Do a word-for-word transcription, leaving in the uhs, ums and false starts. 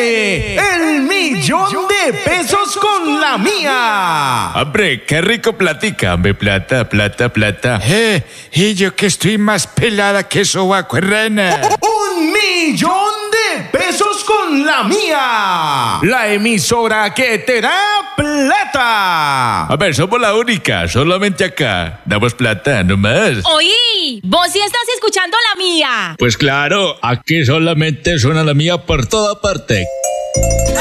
viene el millón de pesos con la mía. Hombre, qué rico platica, hombre, plata, plata, plata. Eh, y yo que estoy más pelada que sobaco, rana. Un millón de pesos con la mía. La emisora que te da plata. A ver, somos la única, solamente acá. Damos plata, no más. Oí, vos sí estás escuchando la mía. Pues claro, aquí solamente suena la mía por toda parte.